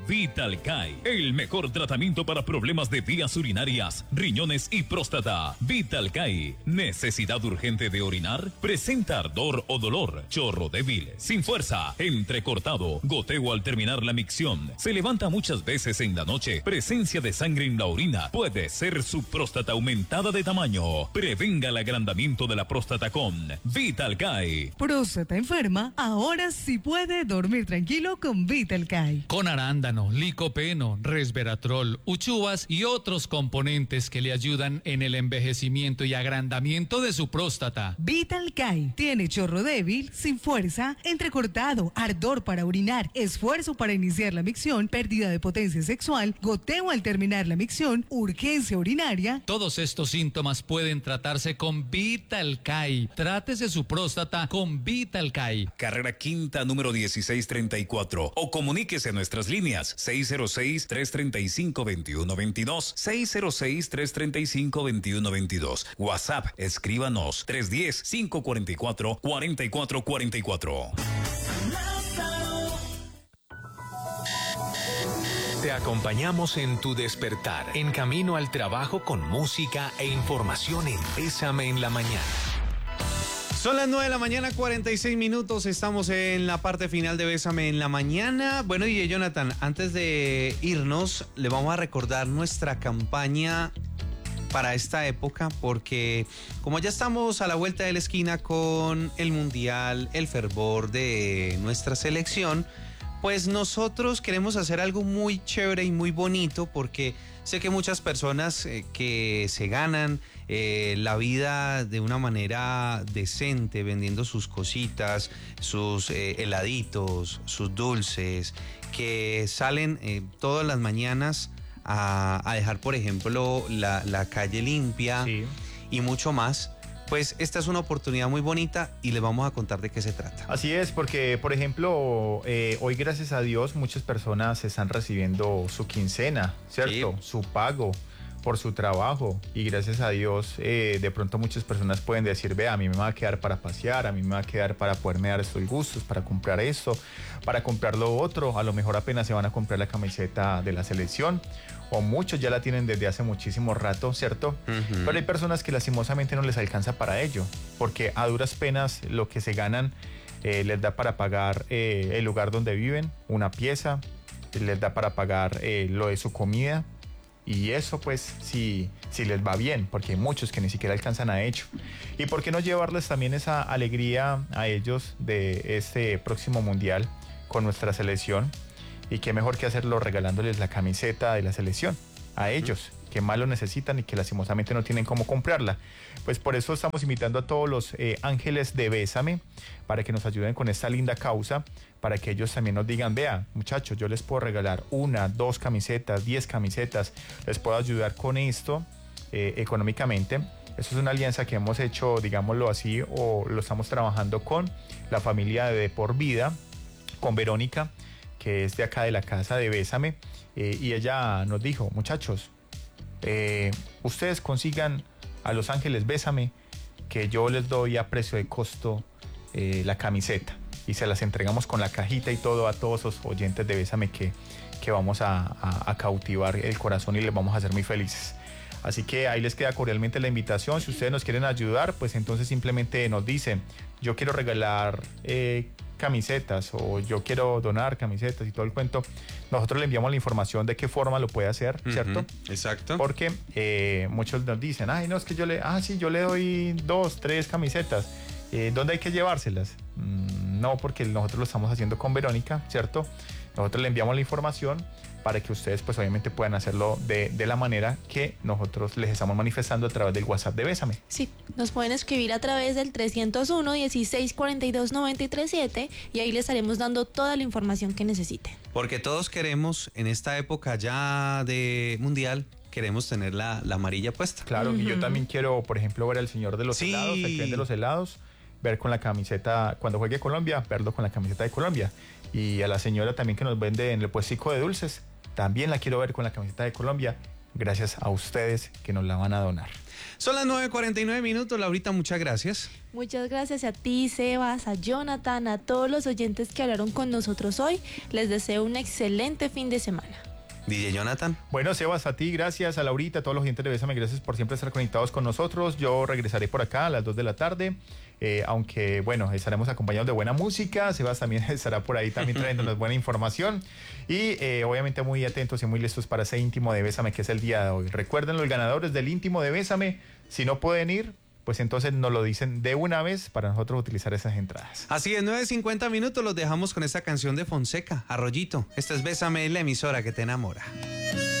Vitalcay, el mejor tratamiento para problemas de vías urinarias, riñones y próstata. Vitalcay, necesidad urgente de orinar, presenta ardor o dolor, chorro débil, sin fuerza, entrecortado, goteo al terminar la micción, se levanta muchas veces en la noche, presencia de sangre en la orina, puede ser su próstata aumentada de tamaño. Prevenga el agrandamiento de la próstata con Vitalcay. Próstata enferma, ahora sí puede dormir tranquilo con Vitalcay. Con arándano, licopeno, resveratrol, uchuvas y otros componentes que le ayudan en el envejecimiento y agrandamiento de su próstata. Vitalcay tiene chorro débil, sin fuerza, entrecortado, ardor para orinar, esfuerzo para iniciar la micción, pérdida de potencia sexual, goteo al terminar la micción, urgencia urinaria. Todos estos síntomas pueden tratarse con Vitalcay. Trátese su próstata con Vitalcay. Carrera Quinta, número 1634. O comuníquese a nuestras líneas 606-335-2122, 606-335-2122. WhatsApp, escríbanos 310-544-4444. Te acompañamos en tu despertar, en camino al trabajo con música e información en Bésame en la Mañana. Son las 9 de la mañana, 46 minutos. Estamos en la parte final de Bésame en la Mañana. Bueno, y Jonathan, antes de irnos, le vamos a recordar nuestra campaña para esta época, porque como ya estamos a la vuelta de la esquina con el Mundial, el fervor de nuestra selección, pues nosotros queremos hacer algo muy chévere y muy bonito, porque sé que muchas personas que se ganan la vida de una manera decente, vendiendo sus cositas, sus heladitos, sus dulces, que salen todas las mañanas a dejar, por ejemplo, la calle limpia, sí, y mucho más. Pues esta es una oportunidad muy bonita y les vamos a contar de qué se trata. Así es, porque por ejemplo, hoy gracias a Dios muchas personas están recibiendo su quincena, ¿cierto? Sí. Su pago por su trabajo, y gracias a Dios de pronto muchas personas pueden decir, vea, a mí me va a quedar para pasear, a mí me va a quedar para poderme dar estos gustos, para comprar esto, para comprar lo otro. A lo mejor apenas se van a comprar la camiseta de la selección, o muchos ya la tienen desde hace muchísimo rato, ¿cierto? Uh-huh. Pero hay personas que lastimosamente no les alcanza para ello, porque a duras penas lo que se ganan les da para pagar el lugar donde viven, una pieza, les da para pagar lo de su comida. Y eso pues si les va bien, porque hay muchos que ni siquiera alcanzan a ello. ¿Y por qué no llevarles también esa alegría a ellos de este próximo mundial con nuestra selección? Y qué mejor que hacerlo regalándoles la camiseta de la selección a ellos, que más lo necesitan y que lastimosamente no tienen cómo comprarla. Pues por eso estamos invitando a todos los ángeles de Bésame para que nos ayuden con esta linda causa, para que ellos también nos digan, vea, muchachos, yo les puedo regalar 1, 2 camisetas, 10 camisetas, les puedo ayudar con esto económicamente. Eso es una alianza que hemos hecho, digámoslo así, o lo estamos trabajando con la familia de Por Vida, con Verónica, que es de acá de la casa de Bésame, y ella nos dijo, muchachos, ustedes consigan a Los Ángeles Bésame, que yo les doy a precio de costo la camiseta, y se las entregamos con la cajita y todo a todos los oyentes de Bésame que vamos a cautivar el corazón y les vamos a hacer muy felices. Así que ahí les queda cordialmente la invitación. Si ustedes nos quieren ayudar, pues entonces simplemente nos dicen, yo quiero regalar camisetas, o yo quiero donar camisetas y todo el cuento. Nosotros le enviamos la información de qué forma lo puede hacer, ¿cierto? Exacto. Porque muchos nos dicen, ay, no, es que yo le doy 2, 3 camisetas. ¿Dónde hay que llevárselas? No, porque nosotros lo estamos haciendo con Verónica, ¿cierto? Nosotros le enviamos la información para que ustedes pues obviamente puedan hacerlo de la manera que nosotros les estamos manifestando a través del WhatsApp de Bésame. Sí, nos pueden escribir a través del 301-1642-937 y ahí les estaremos dando toda la información que necesiten. Porque todos queremos, en esta época ya de mundial, queremos tener la amarilla puesta. Claro, y yo también quiero, por ejemplo, ver al señor de los helados, el que vende los helados, ver con la camiseta, cuando juegue Colombia, verlo con la camiseta de Colombia. Y a la señora también que nos vende en el puestico de dulces, también la quiero ver con la camiseta de Colombia, gracias a ustedes que nos la van a donar. Son las 9:49 minutos. Laurita, muchas gracias. Muchas gracias a ti, Sebas, a Jonathan, a todos los oyentes que hablaron con nosotros hoy. Les deseo un excelente fin de semana. DJ Jonathan. Bueno, Sebas, a ti, gracias, a Laurita, a todos los oyentes de Bésame, gracias por siempre estar conectados con nosotros. Yo regresaré por acá a las 2 de la tarde, aunque, bueno, estaremos acompañados de buena música. Sebas también estará por ahí también trayéndonos buena información. Y obviamente muy atentos y muy listos para ese íntimo de Bésame, que es el día de hoy. Recuerden, los ganadores del íntimo de Bésame, si no pueden ir, pues entonces nos lo dicen de una vez para nosotros utilizar esas entradas. Así es, 9:50 minutos, los dejamos con esta canción de Fonseca, Arroyito. Esta es Bésame, la emisora que te enamora.